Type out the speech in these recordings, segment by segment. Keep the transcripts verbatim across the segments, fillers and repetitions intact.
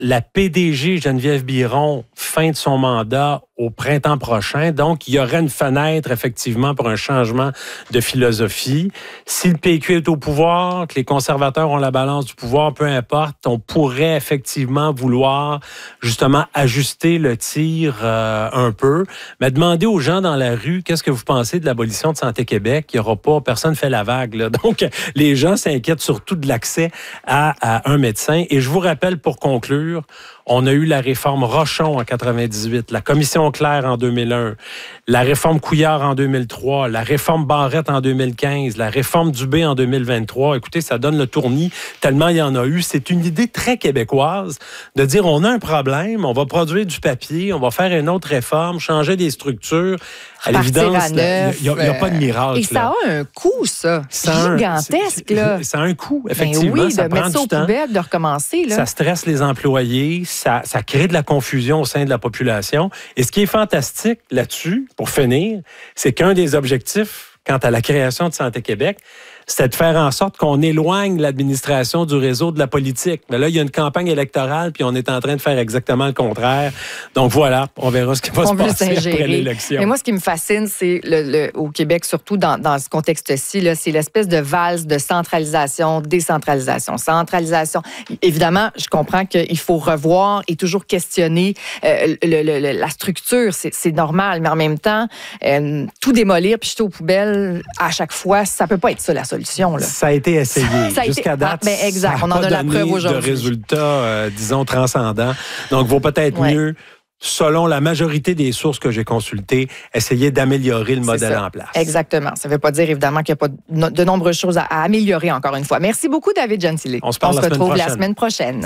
la P D G Geneviève Biron, fin de son mandat au printemps prochain. Donc, il y aurait une fenêtre, effectivement, pour un changement de philosophie. Si le P Q est au pouvoir, que les conservateurs ont la balance du pouvoir, peu importe, on pourrait effectivement vouloir, justement, ajuster le tir euh, un peu. Mais demander aux gens dans la rue, qu'est-ce que vous pensez de l'abolition de Santé Québec? Il n'y aura pas, personne ne fait la vague, là. Donc, les gens s'inquiètent surtout de l'accès à, à un médecin. Et je vous rappelle, pour conclure, on a eu la réforme Rochon en quatre-vingt-dix-huit, la commission Claire en deux mille un, la réforme Couillard en deux mille trois, la réforme Barrette en deux mille quinze, la réforme Dubé en deux mille vingt-trois. Écoutez, ça donne le tournis tellement il y en a eu. C'est une idée très québécoise de dire on a un problème, on va produire du papier, on va faire une autre réforme, changer des structures. À l'évidence, il n'y a, a pas de miracle. Et ça a un coût, ça. ça Gigantesque, un, là. Ça a un coût, effectivement. Ben oui, ça de prend mettre ça du aux temps. poubelles, de recommencer, là. Ça stresse les employés, ça, ça crée de la confusion au sein de la population. Et ce qui est fantastique là-dessus, pour finir, c'est qu'un des objectifs quant à la création de Santé Québec, c'était de faire en sorte qu'on éloigne l'administration du réseau de la politique. Mais là, il y a une campagne électorale, puis on est en train de faire exactement le contraire. Donc voilà, on verra ce qui va on se passer après l'élection. Mais moi, ce qui me fascine, c'est le, le, au Québec, surtout dans, dans ce contexte-ci, là, c'est l'espèce de valse de centralisation, décentralisation, centralisation. Évidemment, je comprends qu'il faut revoir et toujours questionner euh, le, le, le, la structure. C'est, c'est normal, mais en même temps, euh, tout démolir puis jeter aux poubelles à chaque fois, ça peut pas être ça la solution. Là. Ça a été essayé. Ça a Jusqu'à été... date, ah, ben exact. ça on en a la preuve aujourd'hui. De résultats, euh, disons, transcendants. Donc, il vaut peut-être ouais. mieux, selon la majorité des sources que j'ai consultées, essayer d'améliorer le modèle en place. Exactement. Ça ne veut pas dire, évidemment, qu'il n'y a pas de nombreuses choses à, à améliorer, encore une fois. Merci beaucoup, David Gentile. On se parle on la se retrouve semaine la semaine prochaine.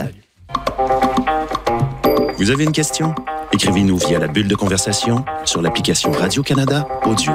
Salut. Vous avez une question? Écrivez-nous via la bulle de conversation sur l'application Radio-Canada Audio.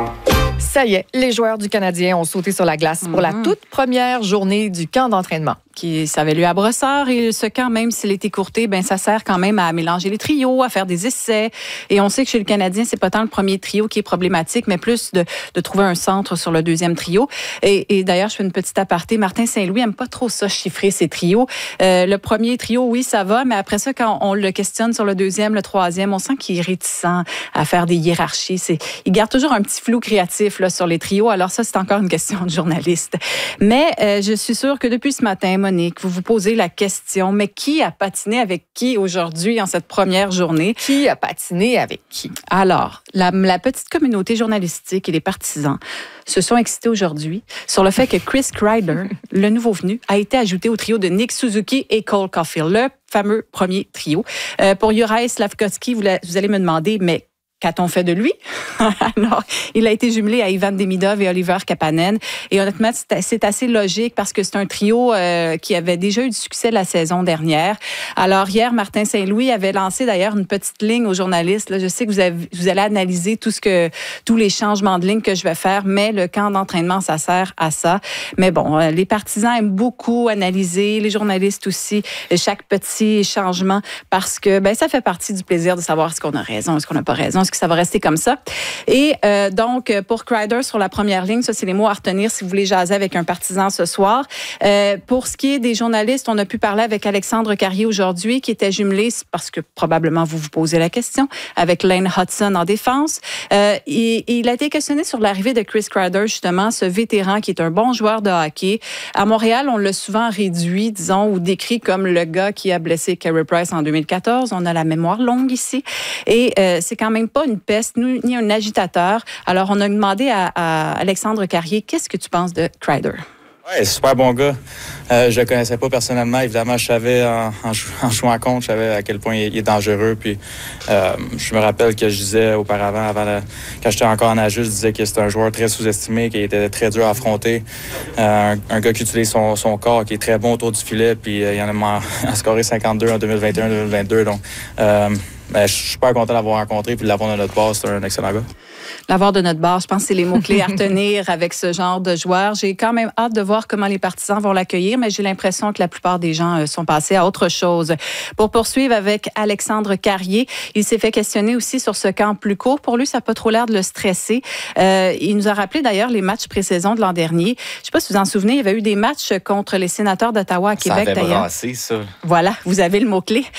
Ça y est, les joueurs du Canadien ont sauté sur la glace pour la toute première journée du camp d'entraînement. Qui, ça avait lieu à Brossard et ce camp, même s'il est écourté, ben ça sert quand même à mélanger les trios, à faire des essais. Et on sait que chez le Canadien, c'est pas tant le premier trio qui est problématique, mais plus de, de trouver un centre sur le deuxième trio. Et, et d'ailleurs, je fais une petite aparté. Martin Saint-Louis aime pas trop ça, chiffrer ses trios. Euh, le premier trio, oui, ça va, mais après ça, quand on le questionne sur le deuxième, le troisième, on sent qu'il est réticent à faire des hiérarchies. C'est, il garde toujours un petit flou créatif là, sur les trios. Alors ça, c'est encore une question de journaliste. Mais euh, je suis sûre que depuis ce matin, Monique, vous vous posez la question, mais qui a patiné avec qui aujourd'hui en cette première journée? Qui a patiné avec qui? Alors, la, la petite communauté journalistique et les partisans se sont excités aujourd'hui sur le fait que Chris Kreider, le nouveau venu, a été ajouté au trio de Nick Suzuki et Cole Caulfield, le fameux premier trio. Euh, pour Juraj Slafkovský, vous, vous allez me demander, mais qu'a-t-on fait de lui? Alors, il a été jumelé à Ivan Demidov et Oliver Kapanen. Et honnêtement, c'est assez logique parce que c'est un trio euh, qui avait déjà eu du succès la saison dernière. Alors, hier, Martin Saint-Louis avait lancé d'ailleurs une petite ligne aux journalistes. Là, je sais que vous, avez, vous allez analyser tout ce que, tous les changements de ligne que je vais faire, mais le camp d'entraînement, ça sert à ça. Mais bon, euh, les partisans aiment beaucoup analyser, les journalistes aussi, chaque petit changement parce que ben, ça fait partie du plaisir de savoir est-ce qu'on a raison, est-ce qu'on n'a pas raison, que ça va rester comme ça. Et euh, donc, pour Kreider sur la première ligne, ça, c'est les mots à retenir si vous voulez jaser avec un partisan ce soir. Euh, pour ce qui est des journalistes, on a pu parler avec Alexandre Carrier aujourd'hui, qui était jumelé, parce que probablement vous vous posez la question, avec Lane Hudson en défense. Euh, et, et il a été questionné sur l'arrivée de Chris Kreider, justement, ce vétéran qui est un bon joueur de hockey. À Montréal, on l'a souvent réduit, disons, ou décrit comme le gars qui a blessé Carey Price en deux mille quatorze. On a la mémoire longue ici. Et euh, c'est quand même pas une peste, ni un agitateur. Alors, on a demandé à, à Alexandre Carrier, qu'est-ce que tu penses de Kreider? Oui, super bon gars. Euh, je le connaissais pas personnellement. Évidemment, je savais en, en, en jouant contre, je savais à quel point il est dangereux. Puis, euh, je me rappelle que je disais auparavant, avant la, quand j'étais encore en âge, je disais que c'était un joueur très sous-estimé, qui était très dur à affronter. Euh, un, un gars qui utilise son, son corps, qui est très bon autour du filet. Puis, euh, il en a, a scoré cinquante-deux en deux mille vingt et un deux mille vingt-deux. Donc, euh, ben, je suis super content de l'avoir rencontré puis de l'avoir dans notre base. C'est un excellent gars. L'avoir de notre base, je pense que c'est les mots-clés à retenir avec ce genre de joueur. J'ai quand même hâte de voir comment les partisans vont l'accueillir, mais j'ai l'impression que la plupart des gens sont passés à autre chose. Pour poursuivre avec Alexandre Carrier, il s'est fait questionner aussi sur ce camp plus court. Pour lui, ça n'a pas trop l'air de le stresser. Euh, il nous a rappelé d'ailleurs les matchs pré-saison de l'an dernier. Je ne sais pas si vous en souvenez, il y avait eu des matchs contre les sénateurs d'Ottawa à Québec ça avait d'ailleurs. brassé, ça. Voilà, vous avez le mot-clé.